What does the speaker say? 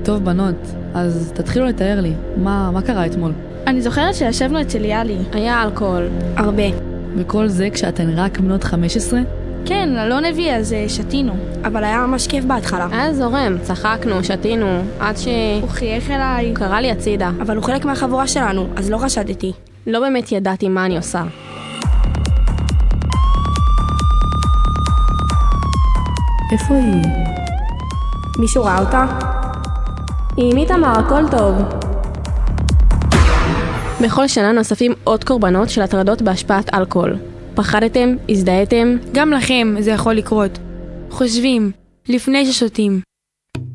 טוב בנות, אז תתחילו לתאר לי, מה קרה אתמול? אני זוכרת שישבנו אצל יאלי. היה אלכוהול. הרבה. וכל זה כשאתן רק בנות 15? כן, אלון הביא, אז שתינו. אבל היה ממש כיף בהתחלה. היה זורם, צחקנו, שתינו, עד הוא חייך אליי. הוא קרא לי הצידה. אבל הוא חלק מהחבורה שלנו, אז לא חשדתי. לא באמת ידעתי מה אני עושה. איפה היא? מישהו ראה אותה? היא עם איתמר, הכל טוב. בכל שנה נוספים עוד קורבנות של הטרדות בהשפעת אלכוהול. פחדתם? הזדהיתם? גם לכם זה יכול לקרות. חושבים, לפני ששותים.